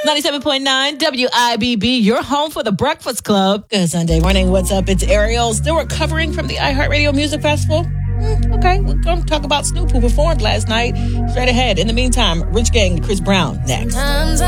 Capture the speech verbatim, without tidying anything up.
ninety-seven point nine W I B B, your home for the Breakfast Club. Good Sunday morning. What's up? It's Ariel. Still recovering from the iHeartRadio Music Festival. Mm, okay, we're going to talk about Snoop, who performed last night. Straight ahead. In the meantime, Rich Gang, Chris Brown, next.